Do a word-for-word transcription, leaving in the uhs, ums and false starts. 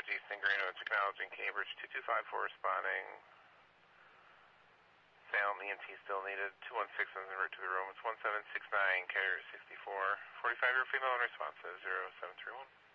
East Ingrano, it's acknowledging Cambridge two two five four responding. Salem, E M T still needed. two one six on the route to the room. It's one seven six nine, carrier sixty-four. forty-five year female unresponsive, zero seven three one.